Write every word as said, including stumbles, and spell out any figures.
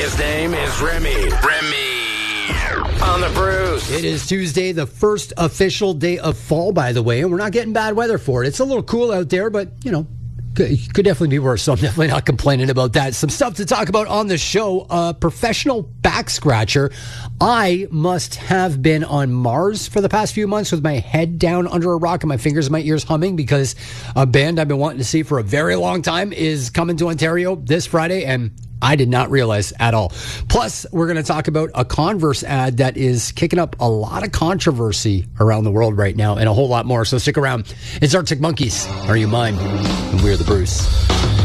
His name is Remy. Remy. On the Bruce. It is Tuesday, the first official day of fall, by the way, and we're not getting bad weather for it. It's a little cool out there, but, you know, could, could definitely be worse, so I'm definitely not complaining about that. Some stuff to talk about on the show. A professional back scratcher. I must have been on Mars for the past few months with my head down under a rock and my fingers and my ears humming because a band I've been wanting to see for a very long time is coming to Ontario this Friday, and I did not realize at all. Plus, we're going to talk about a Converse ad that is kicking up a lot of controversy around the world right now and a whole lot more. So stick around. It's Arctic Monkeys. Are You Mine? And we're the Bruce.